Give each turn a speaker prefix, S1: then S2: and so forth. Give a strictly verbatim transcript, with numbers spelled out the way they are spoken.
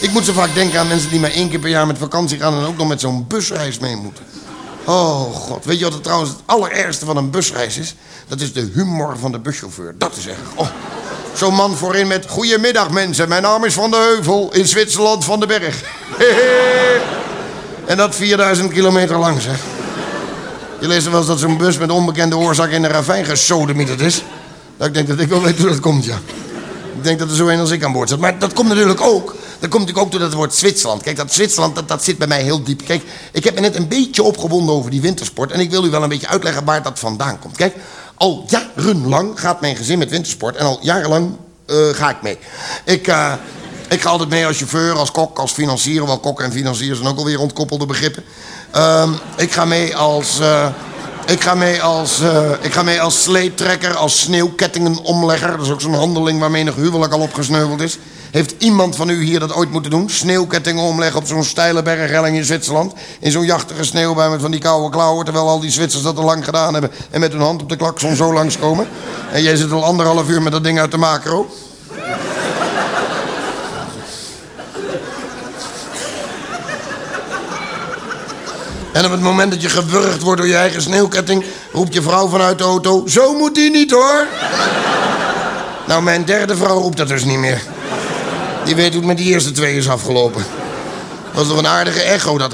S1: Ik moet zo vaak denken aan mensen die maar één keer per jaar met vakantie gaan... en ook nog met zo'n busreis mee moeten. Oh, god. Weet je wat het trouwens het allerergste van een busreis is? Dat is de humor van de buschauffeur. Dat is erg. Oh. Zo'n man voorin met... Goedemiddag, mensen. Mijn naam is Van de Heuvel. In Zwitserland van de Berg. En dat vierduizend kilometer lang, zeg. Je leest wel eens dat zo'n bus met onbekende oorzaak in een ravijn gesodemieterd is. Dat ik denk dat ik wel weet hoe dat komt, ja. Ik denk dat er zo een als ik aan boord zit. Maar dat komt natuurlijk ook... Dat komt natuurlijk ook door dat woord Zwitserland. Kijk, dat Zwitserland, dat, dat zit bij mij heel diep. Kijk, ik heb me net een beetje opgewonden over die wintersport... en ik wil u wel een beetje uitleggen waar dat vandaan komt. Kijk, al jarenlang gaat mijn gezin met wintersport... en al jarenlang uh, ga ik mee. Ik, uh, ik ga altijd mee als chauffeur, als kok, als financier... hoewel kok en financier zijn ook alweer ontkoppelde begrippen. Uh, ik ga mee als... Uh, Ik ga mee als, uh, ik ga mee als sleeptrekker, als sneeuwkettingenomlegger. Dat is ook zo'n handeling waar menig huwelijk al opgesneuveld is. Heeft iemand van u hier dat ooit moeten doen? Sneeuwkettingen omleggen op zo'n steile berghelling in Zwitserland? In zo'n jachtige sneeuwbui met van die koude klauwen... terwijl al die Zwitsers dat al lang gedaan hebben... en met hun hand op de klakson zo langskomen. En jij zit al anderhalf uur met dat ding uit de macro. En op het moment dat je gewurgd wordt door je eigen sneeuwketting... roept je vrouw vanuit de auto... Zo moet die niet, hoor! Nou, mijn derde vrouw roept dat dus niet meer. Die weet hoe het met die eerste twee is afgelopen. Dat was toch een aardige echo, dat